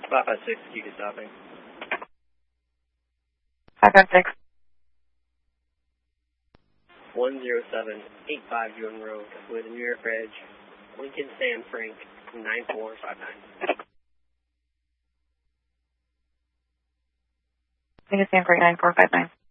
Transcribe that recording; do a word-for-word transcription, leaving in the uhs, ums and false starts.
five five six, you can stopping. five five six. one zero seven eight five Jordan Road with New York Edge, Lincoln San Frank, nine four five nine. Lincoln San Frank, nine four five nine.